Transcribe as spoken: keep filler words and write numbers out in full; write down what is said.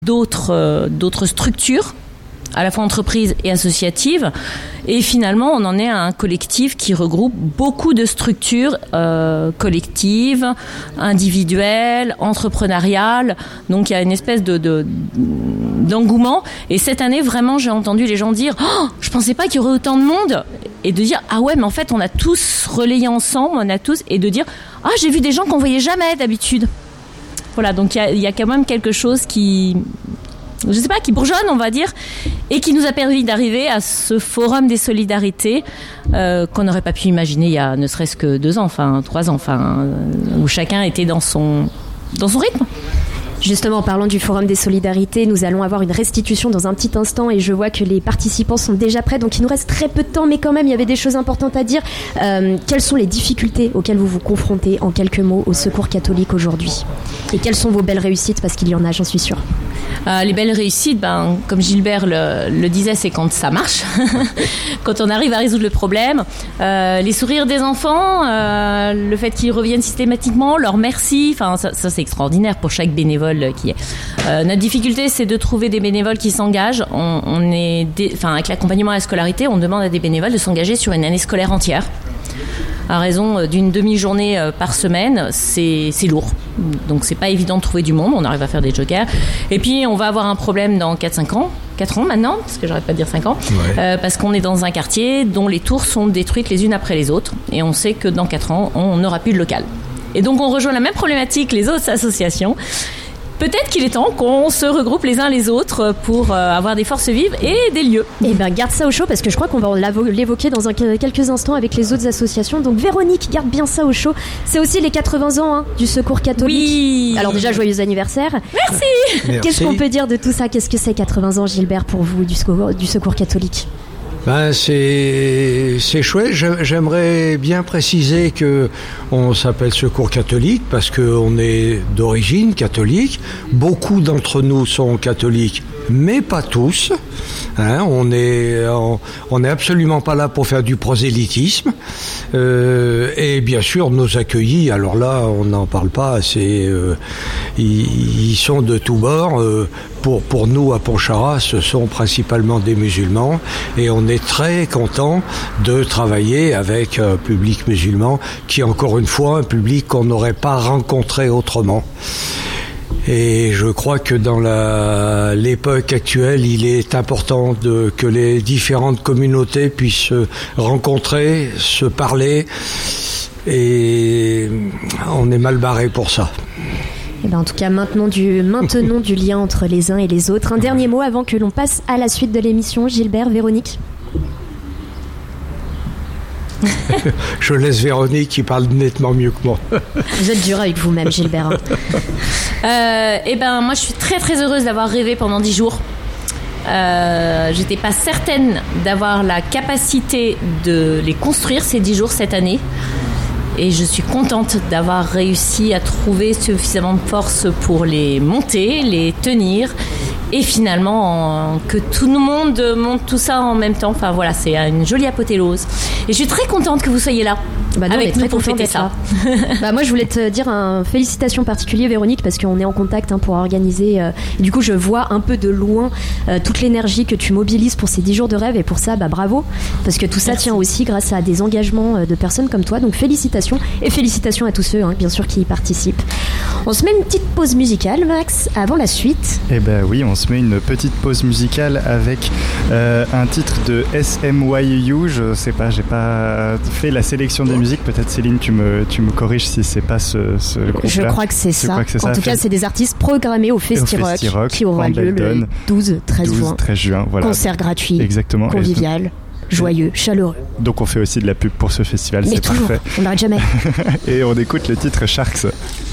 d'autres, euh, d'autres structures, à la fois entreprises et associatives. Et finalement, on en est à un collectif qui regroupe beaucoup de structures euh, collectives, individuelles, entrepreneuriales. Donc, il y a une espèce de, de, d'engouement. Et cette année, vraiment, j'ai entendu les gens dire oh, « Je ne pensais pas qu'il y aurait autant de monde !» Et de dire « Ah ouais, mais en fait, on a tous relayé ensemble, on a tous... » Et de dire « Ah, j'ai vu des gens qu'on ne voyait jamais d'habitude. » Voilà, donc il y a, y a quand même quelque chose qui... je sais pas, qui bourgeonne, on va dire, et qui nous a permis d'arriver à ce forum des solidarités euh, qu'on n'aurait pas pu imaginer il y a ne serait-ce que deux ans, enfin trois ans, enfin, euh, où chacun était dans son, dans son rythme. Justement, en parlant du Forum des Solidarités, nous allons avoir une restitution dans un petit instant et je vois que les participants sont déjà prêts, donc il nous reste très peu de temps, mais quand même, il y avait des choses importantes à dire. Euh, quelles sont les difficultés auxquelles vous vous confrontez, en quelques mots, au Secours catholique aujourd'hui ? Et quelles sont vos belles réussites ? Parce qu'il y en a, j'en suis sûre. Euh, les belles réussites, ben, comme Gilbert le, le disait, c'est quand ça marche, quand on arrive à résoudre le problème. Euh, les sourires des enfants, euh, le fait qu'ils reviennent systématiquement, leur merci, enfin, ça, ça c'est extraordinaire pour chaque bénévole qui est. Euh, notre difficulté, c'est de trouver des bénévoles qui s'engagent. On, on est, dé... enfin, avec l'accompagnement à la scolarité, on demande à des bénévoles de s'engager sur une année scolaire entière. À raison d'une demi-journée par semaine, c'est, c'est lourd. Donc c'est pas évident de trouver du monde, on arrive à faire des jokers. Et puis on va avoir un problème dans quatre cinq ans, quatre ans maintenant, parce que j'arrête pas de dire cinq ans, ouais. euh, parce qu'on est dans un quartier dont les tours sont détruites les unes après les autres, et on sait que dans quatre ans, on n'aura plus de local. Et donc on rejoint la même problématique que les autres associations. Peut-être qu'il est temps qu'on se regroupe les uns les autres pour euh, avoir des forces vives et des lieux. Eh bien, garde ça au chaud parce que je crois qu'on va l'évoquer dans un, quelques instants avec les autres associations. Donc, Véronique, garde bien ça au chaud. C'est aussi les quatre-vingts ans hein, du Secours catholique. Oui. Alors déjà, joyeux anniversaire. Merci. Merci. Qu'est-ce qu'on peut dire de tout ça ? Qu'est-ce que c'est quatre-vingts ans, Gilbert, pour vous, du Secours, du secours catholique ? Ben c'est c'est chouette. J'aimerais bien préciser que on s'appelle Secours catholique parce que on est d'origine catholique. Beaucoup d'entre nous sont catholiques, mais pas tous. Hein, on est on, on n'est absolument pas là pour faire du prosélytisme. Euh, et bien sûr, nos accueillis. Alors là, on n'en parle pas. C'est euh, ils, ils sont de tous bords. Euh, pour pour nous à Pontcharrat, ce sont principalement des musulmans et on est très content de travailler avec un public musulman qui est encore une fois un public qu'on n'aurait pas rencontré autrement. Et je crois que dans la, l'époque actuelle, il est important de, que les différentes communautés puissent se rencontrer, se parler, et on est mal barré pour ça. Eh ben en tout cas, maintenant du, maintenons du lien entre les uns et les autres. Un dernier mot avant que l'on passe à la suite de l'émission. Gilbert, Véronique ? Je laisse Véronique qui parle nettement mieux que moi. Vous êtes dur avec vous-même, Gilbert. euh, eh ben, moi, je suis très très heureuse d'avoir rêvé pendant dix jours. Euh, j'étais pas certaine d'avoir la capacité de les construire ces dix jours cette année. Et je suis contente d'avoir réussi à trouver suffisamment de force pour les monter, les tenir et finalement que tout le monde monte tout ça en même temps. Enfin voilà, c'est une jolie apothéose. Et je suis très contente que vous soyez là. Bah non, avec nous pour fêter ça. Bah moi je voulais te dire un félicitations particulier Véronique parce qu'on est en contact hein, pour organiser euh, et du coup je vois un peu de loin euh, toute l'énergie que tu mobilises pour ces dix jours de rêve et pour ça bah bravo parce que tout ça Merci. Tient aussi grâce à des engagements euh, de personnes comme toi donc félicitations et félicitations à tous ceux hein, bien sûr qui y participent. On se met une petite pause musicale Max avant la suite. Eh ben oui on se met une petite pause musicale avec euh, un titre de S M Y U. Je sais pas j'ai pas fait la sélection des musique, peut-être Céline tu me, tu me corriges si c'est pas ce, ce groupe-là. Je crois que c'est, ça. Que c'est en ça. tout cas c'est des artistes programmés au Festi-Rock qui aura lieu le douze treize juin. Voilà. Concert gratuit, exactement. Convivial, donc, joyeux, chaleureux. Donc on fait aussi de la pub pour ce festival, mais c'est toujours, parfait. On n'arrête jamais. Et on écoute le titre Sharks.